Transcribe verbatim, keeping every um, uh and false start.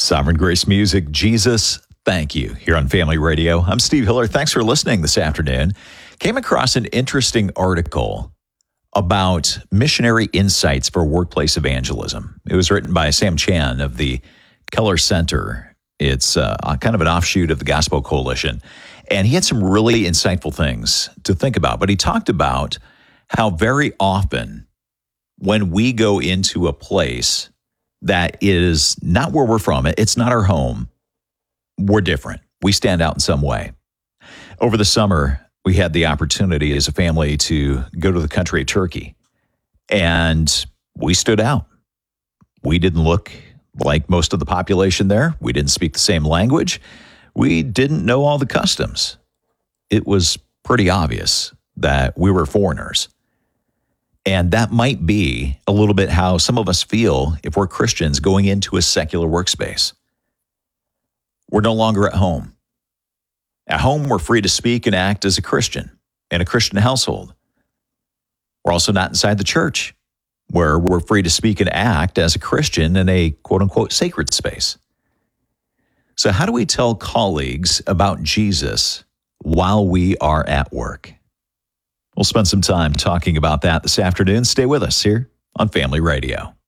Sovereign Grace Music, Jesus, Thank You, here on Family Radio. I'm Steve Hiller. Thanks for listening this afternoon. Came across an interesting article about missionary insights for workplace evangelism. It was written by Sam Chan of the Keller Center. It's uh, kind of an offshoot of the Gospel Coalition. And he had some really insightful things to think about. But he talked about how very often when we go into a place that is not where we're from, it's not our home, we're different. We stand out in some way. Over the summer, we had the opportunity as a family to go to the country of Turkey, and we stood out. We didn't look like most of the population there. We didn't speak the same language. We didn't know all the customs. It was pretty obvious that we were foreigners. And that might be a little bit how some of us feel if we're Christians going into a secular workspace. We're no longer at home. At home, we're free to speak and act as a Christian in a Christian household. We're also not inside the church, where we're free to speak and act as a Christian in a quote-unquote sacred space. So how do we tell colleagues about Jesus while we are at work? We'll spend some time talking about that this afternoon. Stay with us here on Family Radio.